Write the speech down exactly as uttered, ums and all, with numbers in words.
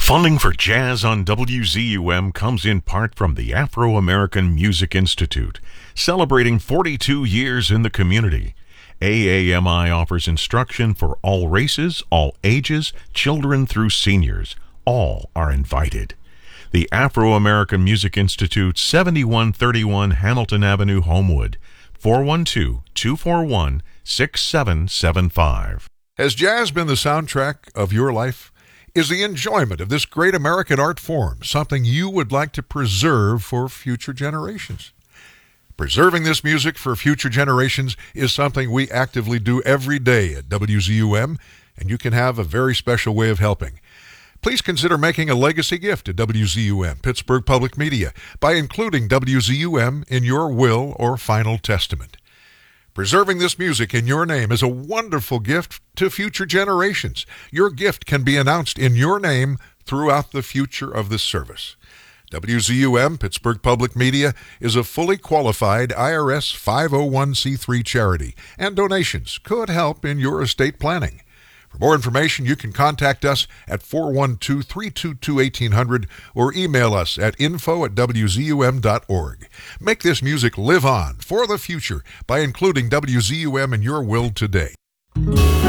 Funding for Jazz on W Z U M comes in part from the Afro-American Music Institute, celebrating forty-two years in the community. A A M I offers instruction for all races, all ages, children through seniors. All are invited. The Afro-American Music Institute, seventy-one thirty-one Hamilton Avenue, Homewood, four one two, two four one, six seven seven five. Has jazz been the soundtrack of your life? Is the enjoyment of this great American art form something you would like to preserve for future generations? Preserving this music for future generations is something we actively do every day at W Z U M, and you can have a very special way of helping. Please consider making a legacy gift to W Z U M, Pittsburgh Public Media, by including W Z U M in your will or final testament. Preserving this music in your name is a wonderful gift to future generations. Your gift can be announced in your name throughout the future of this service. W Z U M, Pittsburgh Public Media, is a fully qualified I R S five oh one c three charity, and donations could help in your estate planning. For more information, you can contact us at four one two, three two two, one eight zero zero or email us at info at w z u m dot org. Make this music live on for the future by including W Z U M in your will today.